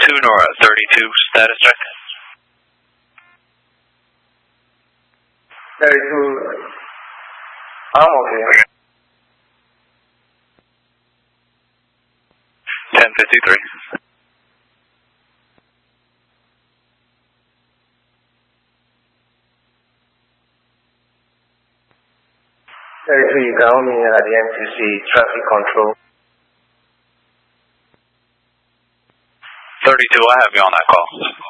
2 Nora, 32, status check. 32, I'm okay. 1053. You can only at the MTC traffic control. 32, I have you on that call.